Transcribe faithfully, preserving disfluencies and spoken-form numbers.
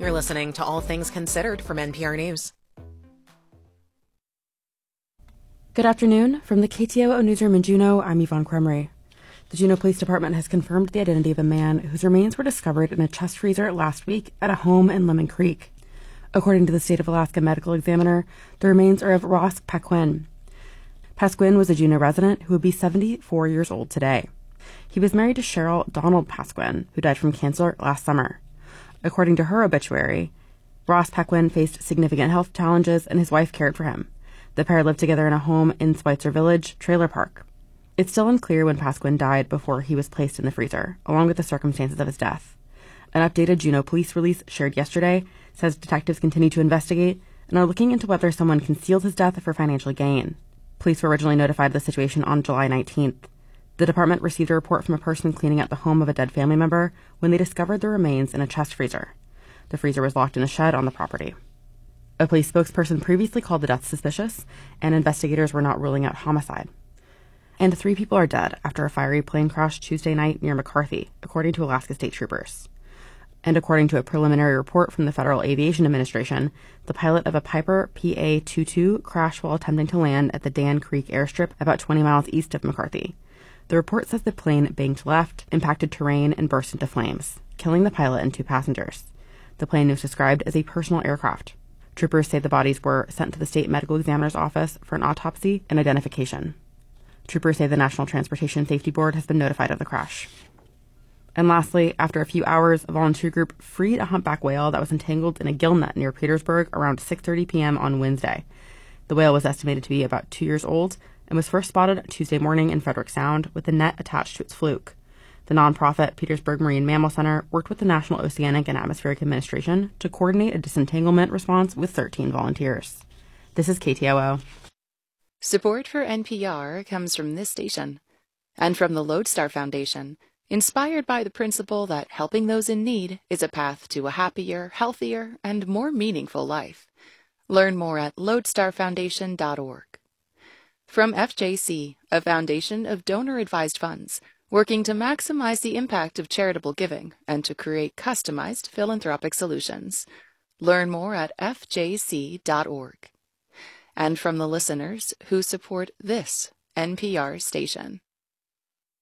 You're listening to All Things Considered from N P R News. Good afternoon. From the K T O O Newsroom in Juneau, I'm Yvonne Kremry. The Juneau Police Department has confirmed the identity of a man whose remains were discovered in a chest freezer last week at a home in Lemon Creek. According to the State of Alaska Medical Examiner, the remains are of Ross Paquin. Pasquin was a Juneau resident who would be seventy-four years old today. He was married to Cheryl Donald Pasquin, who died from cancer last summer. According to her obituary, Ross Paquin faced significant health challenges and his wife cared for him. The pair lived together in a home in Spitzer Village, Trailer Park. It's still unclear when Pasquin died before he was placed in the freezer, along with the circumstances of his death. An updated Juneau police release shared yesterday says detectives continue to investigate and are looking into whether someone concealed his death for financial gain. Police were originally notified of the situation on July nineteenth. The department received a report from a person cleaning out the home of a dead family member when they discovered the remains in a chest freezer. The freezer was locked in a shed on the property. A police spokesperson previously called the death suspicious, and investigators were not ruling out homicide. And three people are dead after a fiery plane crash Tuesday night near McCarthy, according to Alaska State Troopers. And according to a preliminary report from the Federal Aviation Administration, the pilot of a Piper P A twenty-two crashed while attempting to land at the Dan Creek airstrip about twenty miles east of McCarthy. The report says the plane banked left, impacted terrain, and burst into flames, killing the pilot and two passengers. The plane was described as a personal aircraft. Troopers say the bodies were sent to the state medical examiner's office for an autopsy and identification. Troopers say the National Transportation Safety Board has been notified of the crash. And lastly, after a few hours, a volunteer group freed a humpback whale that was entangled in a gill net near Petersburg around six thirty p.m. on Wednesday. The whale was estimated to be about two years old and was first spotted Tuesday morning in Frederick Sound with the net attached to its fluke. The nonprofit Petersburg Marine Mammal Center worked with the National Oceanic and Atmospheric Administration to coordinate a disentanglement response with thirteen volunteers. This is K T O O. Support for N P R comes from this station and from the Lodestar Foundation, inspired by the principle that helping those in need is a path to a happier, healthier, and more meaningful life. Learn more at lodestar foundation dot org. From F J C, a foundation of donor-advised funds, working to maximize the impact of charitable giving and to create customized philanthropic solutions. Learn more at f j c dot org. And from the listeners who support this N P R station.